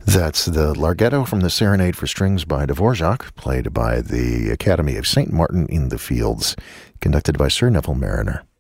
That's the Larghetto from the Serenade for Strings by Dvorak, played by the Academy of St. Martin in the Fields, conducted by Sir Neville Mariner.